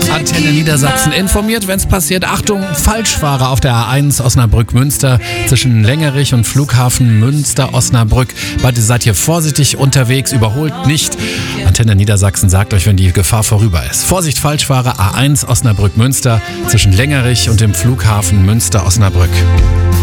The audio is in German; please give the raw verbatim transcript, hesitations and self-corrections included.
Antenne Niedersachsen informiert, wenn es passiert. Achtung, Falschfahrer auf der A eins Osnabrück-Münster zwischen Längerich und Flughafen Münster-Osnabrück. Beide seid ihr vorsichtig unterwegs, überholt nicht. Antenne Niedersachsen sagt euch, wenn die Gefahr vorüber ist. Vorsicht, Falschfahrer, A eins Osnabrück-Münster zwischen Längerich und dem Flughafen Münster-Osnabrück.